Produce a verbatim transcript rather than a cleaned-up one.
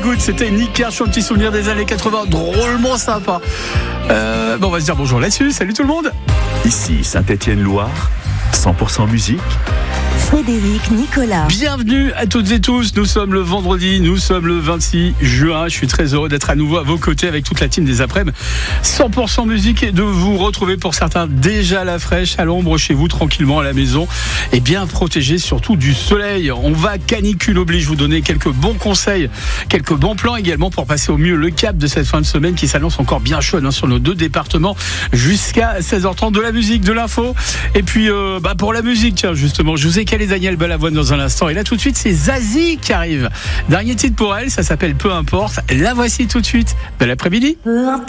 Good, c'était Nika, je suis un petit souvenir des années quatre-vingts, drôlement sympa. Euh, bon, on va se dire bonjour là-dessus, salut tout le monde. Ici Saint-Étienne-Loire, cent pour cent musique. Frédéric Nicolas. Bienvenue à toutes et tous, nous sommes le vendredi, nous sommes le vingt-six juin, je suis très heureux d'être à nouveau à vos côtés avec toute la team des après-midi cent pour cent musique et de vous retrouver pour certains déjà à la fraîche, à l'ombre chez vous, tranquillement à la maison et bien protégés surtout du soleil. On va canicule oblige, vous donner quelques bons conseils, quelques bons plans également pour passer au mieux le cap de cette fin de semaine qui s'annonce encore bien chaude hein, sur nos deux départements jusqu'à seize heures trente, de la musique, de l'info et puis euh, bah, pour la musique, tiens justement, je vous ai calé Daniel Balavoine dans un instant et là tout de suite c'est Zazie qui arrive. Dernier titre pour elle, ça s'appelle Peu importe. La voici tout de suite. Bel après-midi. Peu importe.